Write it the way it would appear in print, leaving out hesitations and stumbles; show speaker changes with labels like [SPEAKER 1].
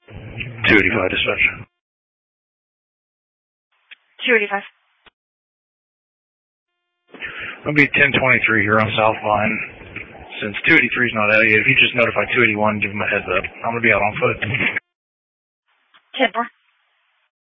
[SPEAKER 1] 285 dispatch.
[SPEAKER 2] 285.
[SPEAKER 1] It'll be 1023 here on South Line. Since 283 is not out yet, if you just notify 281, give them a heads up. I'm going to be out on foot.
[SPEAKER 2] 10-4.